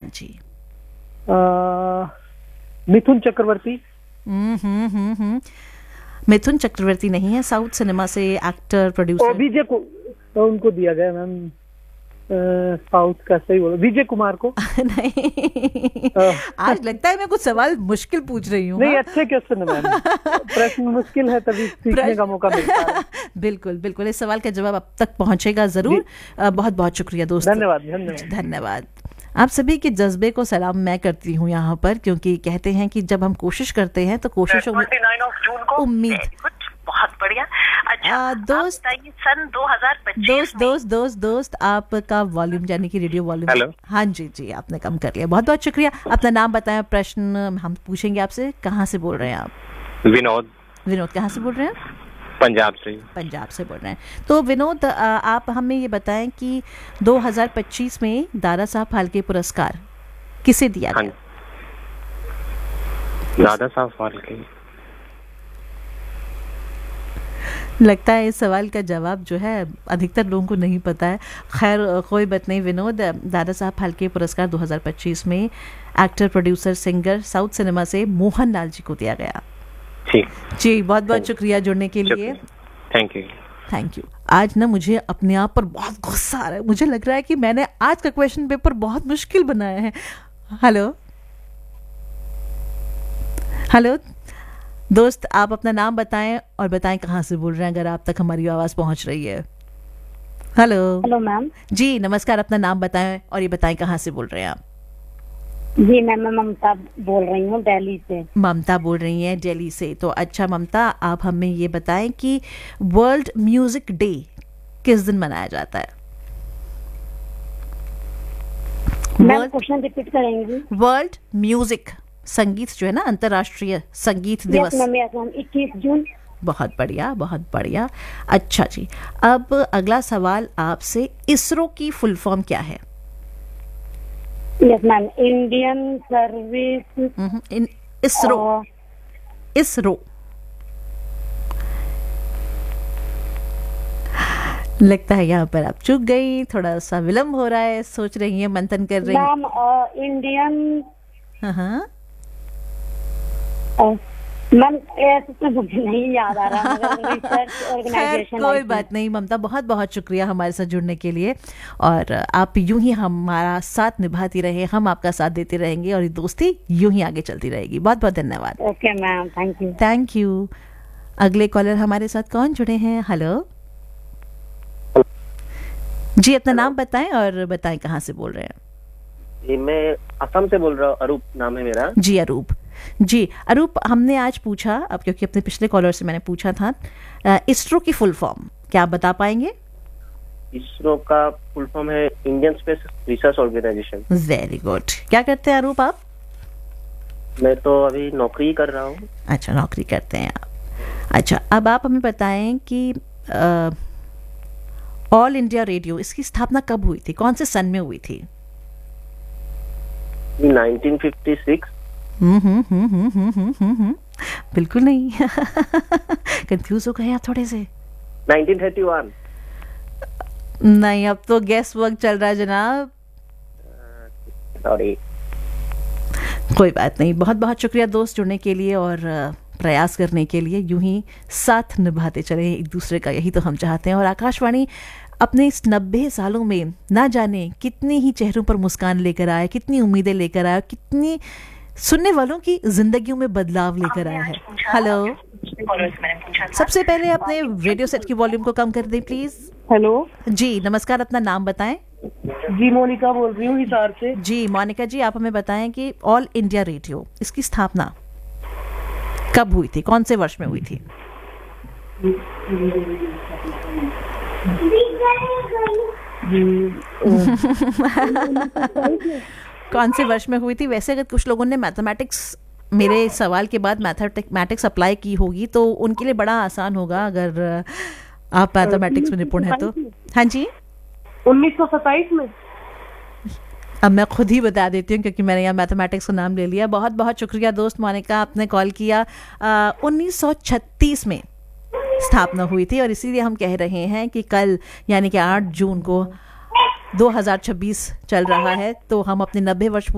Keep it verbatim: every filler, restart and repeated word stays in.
जी। अ, मिथुन चक्रवर्ती। हम्म हम्म हम्म हम्म मिथुन चक्रवर्ती नहीं है, south cinema से एक्टर और प्रोड्यूसर। विजय को तो उनको दिया गया मैम, साउथ का सही बोलो, विजय कुमार को। नहीं, अ, आज लगता है मैं कुछ सवाल मुश्किल पूछ रही हूँ। नहीं, हाँ? अच्छे क्वेश्चन है मैम, प्रश्न मुश्किल है तभी सीखने का मौका मिलता है। बिल्कुल बिल्कुल, इस सवाल का जवाब अब तक पहुंचेगा जरूर। अ, बहुत बहुत शुक्रिया दोस्त, धन्यवाद धन्यवाद धन्यवाद। आप सभी के जज्बे को सलाम मैं करती हूँ यहाँ पर, क्योंकि कहते हैं कि जब हम कोशिश करते हैं तो कोशिश उम्मीद। बहुत बढ़िया। अच्छा, आ, दोस्त आप बताइए सन दो हज़ार पच्चीस दोस्त में दोस्त दोस्त दोस्त आपका वॉल्यूम यानी कि रेडियो वॉल्यूम। हेलो। हाँ जी जी, आपने कम कर लिया, बहुत बहुत शुक्रिया। अपना नाम बताएं, प्रश्न हम पूछेंगे आपसे। कहाँ से बोल रहे हैं आप? विनोद, विनोद कहाँ से बोल रहे हैं? पंजाब से। पंजाब से बोल रहे हैं। तो विनोद, आ, आप हमें ये बताएं कि दो हज़ार पच्चीस में दादा साहब फाल्के पुरस्कार किसे दिया हाँ, गया? दादा साहब फाल्के। लगता है इस सवाल का जवाब जो है अधिकतर लोगों को नहीं पता है। खैर कोई बात नहीं विनोद, दादा साहब फाल्के पुरस्कार दो हज़ार पच्चीस में actor producer singer south cinema से मोहन लाल जी को दिया गया। ठीक जी, बहुत बहुत शुक्रिया जुड़ने के लिए। Thank you. Thank you. आज ना मुझे अपने आप पर बहुत गुस्सा आ रहा है, मुझे लग रहा है कि मैंने आज का क्वेश्चन पेपर बहुत मुश्किल बनाया है। हेलो हेलो दोस्त, आप अपना नाम बताएं और बताएं कहाँ से बोल रहे हैं, अगर आप तक हमारी आवाज पहुंच रही है। Hello hello ma'am. जी नमस्कार, अपना नाम बताएं और ये बताएं कहाँ से बोल रहे हैं आप। जी मैम, मैं ममता बोल रही हूँ दिल्ली से। ममता बोल रही हैं दिल्ली से। तो अच्छा ममता, आप हमें ये बताएं कि वर्ल्ड म्यूजिक डे किस दिन मनाया जाता है? मैम क्वेश्चन रिपीट करेंगी? वर्ल्ड म्यूजिक, संगीत जो है ना, अंतर्राष्ट्रीय संगीत दिवस। यस मैम, यस मैम, इक्कीस जून। बहुत बढ़िया बहुत बढ़िया। अच्छा जी, अब अगला सवाल आपसे, इसरो की फुल फॉर्म क्या है? Yes ma'am, Indian service. हम्म, इन इसरो इसरो लगता है यहाँ पर आप चूक गई, थोड़ा सा विलंब हो रहा है, सोच रही हैं, मंथन कर रही हैं। मैम इंडियन, हाँ हाँ मैम ऐसे तो मुझे नहीं याद आ रहा, मगर रिसर्च खैर ऑर्गेनाइजेशन। कोई बात नहीं ममता, बहुत बहुत शुक्रिया हमारे साथ जुड़ने के लिए, और आप यूं ही हमारा साथ निभाती रहे, हम आपका साथ देते रहेंगे और ये दोस्ती यूं ही आगे चलती रहेगी। बहुत बहुत धन्यवाद। Okay ma'am, thank you. Thank you. अगले कॉलर हमारे साथ कौन जुड़े हैं? हेलो जी, अपना नाम बताएं और बताएं कहाँ से बोल रहे हैं। जी, मैं असम से बोल रहा हूँ, अरूप नाम है मेरा। जी अरूप जी। अरूप, हमने आज पूछा, अब क्योंकि अपने पिछले कॉलर से मैंने पूछा था, इसरो की फुल फॉर्म क्या आप बता पाएंगे? इसरो का फुल फॉर्म है Indian space research organisation. Very good. क्या करते हैं अरूप आप? मैं तो अभी नौकरी कर रहा हूँ। अच्छा, नौकरी करते हैं आप। अच्छा, अब आप हमें बताएं कि ऑल इंडिया रेडियो, इसकी स्थापना कब हुई थी, कौन से सन में हुई थी? Nineteen fifty six. हम्म हम्म हम्म हम्म हम्म हम्म हम्म बिल्कुल नहीं। कंफ्यूज हो गए आप थोड़े से। Nineteen thirty one. नहीं, अब तो गेस वर्क चल रहा है जनाब। सॉरी। कोई बात नहीं, बहुत बहुत शुक्रिया दोस्त जुड़ने के लिए और प्रयास करने के लिए। यूं ही साथ निभाते चले एक दूसरे का, यही तो हम चाहते हैं। और आकाशवाणी अपने इस नब्बे सालों में ना जाने कितने ही चेहरों पर मुस्कान लेकर आया, कितनी उम्मीदें लेकर आया, कितनी सुनने वालों की जिंदगियों में बदलाव लेकर आया है। हेलो, सबसे पहले अपने रेडियो सेट की वॉल्यूम को कम कर दें प्लीज। हेलो जी नमस्कार, अपना नाम बताएं। जी, मोनिका बोल रही हूँ हिसार से। जी मोनिका जी, आप हमें बताएं कि ऑल इंडिया रेडियो, इसकी स्थापना कब हुई थी, कौन से वर्ष में हुई थी? कौन से वर्ष में हुई थी? वैसे अगर कुछ लोगों ने मैथमेटिक्स, मेरे सवाल के बाद मैथमेटिक्स अप्लाई की होगी तो उनके लिए बड़ा आसान होगा, अगर आप मैथमेटिक्स में निपुण है तो। हाँ जी, उन्नीस सौ सत्ताईस में। अब मैं खुद ही बता देती हूँ क्योंकि मैंने यहाँ मैथमेटिक्स का नाम ले लिया। बहुत बहुत शुक्रिया दोस्त मोनिका, आपने कॉल किया। उन्नीस सौ छत्तीस में स्थापना हुई थी और इसीलिए हम कह रहे हैं कि कल यानी कि आठ जून को दो हज़ार छब्बीस चल रहा है, तो हम अपने नब्बे वर्ष